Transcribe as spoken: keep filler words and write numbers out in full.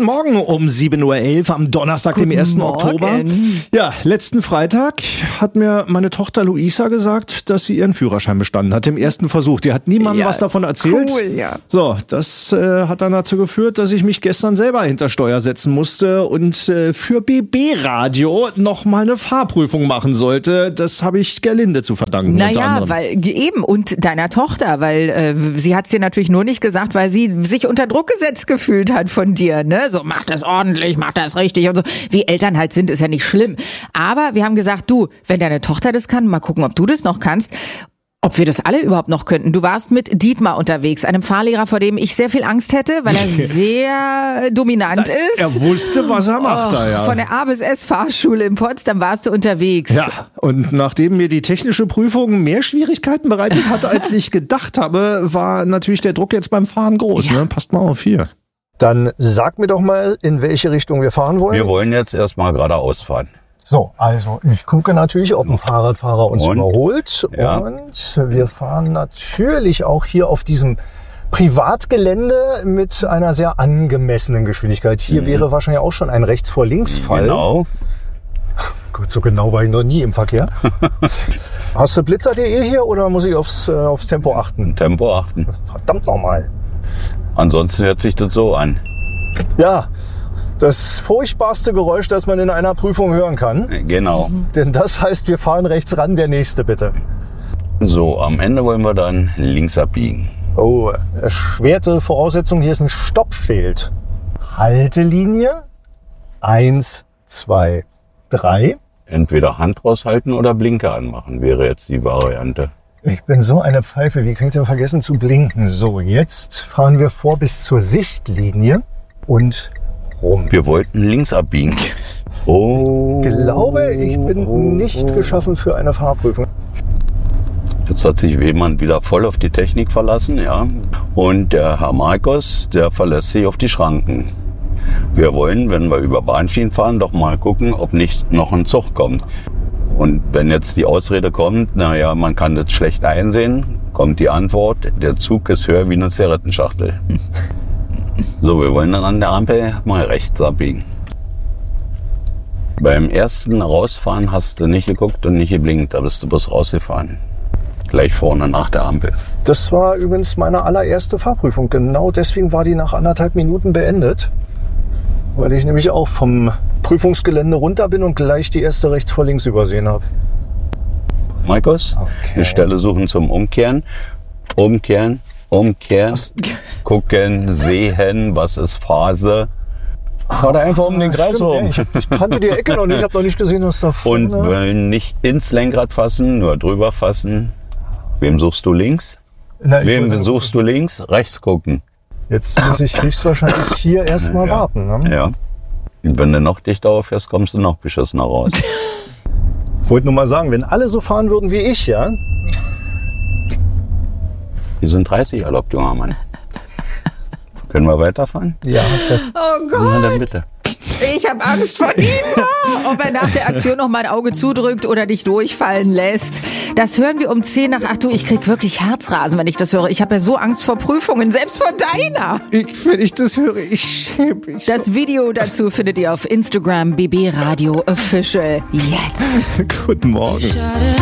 Guten Morgen um sieben Uhr elf am Donnerstag, Guten dem ersten Morgen. Oktober. Ja, letzten Freitag hat mir meine Tochter Luisa gesagt, dass sie ihren Führerschein bestanden hat im ersten Versuch. Die hat niemandem Ja, was davon erzählt. cool, ja. So, das äh, hat dann dazu geführt, dass ich mich gestern selber hinter Steuer setzen musste und äh, für B B-Radio noch mal eine Fahrprüfung machen sollte. Das habe ich Gerlinde zu verdanken. unter Naja, anderem. weil eben und deiner Tochter, weil äh, sie hat's dir natürlich nur nicht gesagt, weil sie sich unter Druck gesetzt gefühlt hat von dir, ne? So, mach das ordentlich, mach das richtig und so. Wie Eltern halt sind, ist ja nicht schlimm. Aber wir haben gesagt, du, wenn deine Tochter das kann, mal gucken, ob du das noch kannst. Ob wir das alle überhaupt noch könnten. Du warst mit Dietmar unterwegs, einem Fahrlehrer, vor dem ich sehr viel Angst hätte, weil er sehr dominant ist. Er wusste, was er macht. Oh, da, ja. Von der A bis S Fahrschule in Potsdam warst du unterwegs. Ja, und nachdem mir die technische Prüfung mehr Schwierigkeiten bereitet hat, als ich gedacht habe, war natürlich der Druck jetzt beim Fahren groß. Ja. Ne? Passt mal auf hier. Dann sag mir doch mal, in welche Richtung wir fahren wollen. Wir wollen jetzt erstmal geradeaus fahren. So, also ich gucke natürlich, ob ein Fahrradfahrer uns Und? überholt. Ja. Und wir fahren natürlich auch hier auf diesem Privatgelände mit einer sehr angemessenen Geschwindigkeit. Hier Mhm. wäre wahrscheinlich auch schon ein Rechts-vor-Links-Fall. Genau. Gut, so genau war ich noch nie im Verkehr. Hast du blitzer punkt de hier oder muss ich aufs, äh, aufs Tempo achten? Tempo achten. Verdammt nochmal. Ansonsten hört sich das so an. Ja, das furchtbarste Geräusch, das man in einer Prüfung hören kann. Genau. Denn das heißt, wir fahren rechts ran, der nächste bitte. So, am Ende wollen wir dann links abbiegen. Oh, erschwerte Voraussetzung, hier ist ein Stoppschild. Haltelinie. Eins, zwei, drei. Entweder Hand raushalten oder Blinker anmachen, wäre jetzt die Variante. Ich bin so eine Pfeife, wie kann ich denn vergessen zu blinken? So, jetzt fahren wir vor bis zur Sichtlinie und rum. Wir wollten links abbiegen. Oh. Ich glaube, ich bin nicht geschaffen für eine Fahrprüfung. Jetzt hat sich jemand wieder voll auf die Technik verlassen, ja. Und der Herr Markus, der verlässt sich auf die Schranken. Wir wollen, wenn wir über Bahnschienen fahren, doch mal gucken, ob nicht noch ein Zug kommt. Und wenn jetzt die Ausrede kommt, naja, man kann das schlecht einsehen, kommt die Antwort, der Zug ist höher wie eine Zigarettenschachtel. So, wir wollen dann an der Ampel mal rechts abbiegen. Beim ersten Rausfahren hast du nicht geguckt und nicht geblinkt, da bist du bloß rausgefahren. Gleich vorne nach der Ampel. Das war übrigens meine allererste Fahrprüfung. Genau deswegen war die nach anderthalb Minuten beendet. Weil ich nämlich auch vom Prüfungsgelände runter bin und gleich die erste rechts vor links übersehen habe. Markus, Okay. eine Stelle suchen zum Umkehren. Umkehren, umkehren, gucken, sehen, was ist Phase. Fahr da einfach um den Kreis Stimmt, rum. ja, ich, hab- ich kannte die Ecke noch nicht, ich habe noch nicht gesehen, was da Und vorne... will nicht ins Lenkrad fassen, nur drüber fassen. Wem suchst du links? Na, ich Wem wollte- suchst du links? Rechts gucken. Jetzt muss ich höchstwahrscheinlich hier erstmal Ja. warten. Ne? Ja. Und wenn du noch dichter auffährst, kommst du noch beschissener raus. Ich wollte nur mal sagen, wenn alle so fahren würden wie ich, ja, Wir sind dreißig erlaubt, junger Mann. Können wir weiterfahren? ja, Chef. Oh Na Gott, dann bitte. ich habe Angst vor ihm. Ob er nach der Aktion noch mal ein Auge zudrückt oder dich durchfallen lässt. Das hören wir um zehn nach acht. Du, ich krieg wirklich Herzrasen, wenn ich das höre. Ich habe ja so Angst vor Prüfungen, selbst vor deiner. Ich, wenn ich das höre, ich schäme mich. Das Video dazu findet ihr auf Instagram B B Radio Official. Jetzt. So. Guten Morgen.